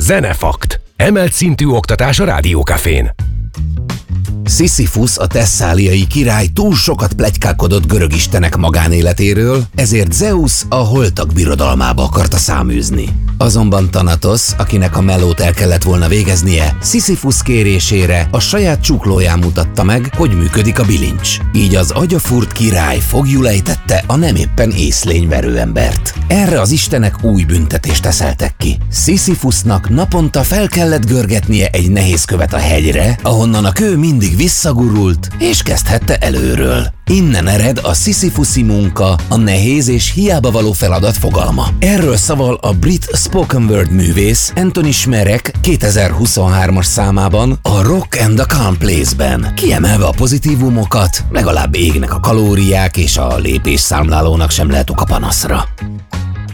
Zenefakt. Emelt szintű oktatás a Rádiókafén. Sziszifusz, a thesszáliai király túl sokat pletykálkodott görög istenek magánéletéről, ezért Zeusz a holtak birodalmába akarta száműzni. Azonban Thanatosz, akinek a melót el kellett volna végeznie, Sziszifusz kérésére a saját csuklóján mutatta meg, hogy működik a bilincs. Így az agyafúrt király foglyul ejtette a nem éppen észlényverő embert. Erre az istenek új büntetést eszeltek ki. Sziszifusznak naponta fel kellett görgetnie egy nehéz követ a hegyre, ahonnan a kő mindig visszagurult, és kezdhette előről. Innen ered a sziszifuszi munka, a nehéz és hiába való feladat fogalma. Erről szaval a brit spoken word művész Anthony Smerek 2023-as számában, a Rock and the Calm Place-ben, kiemelve a pozitívumokat, legalább égnek a kalóriák és a lépésszámlálónak sem lehet ok a panaszra.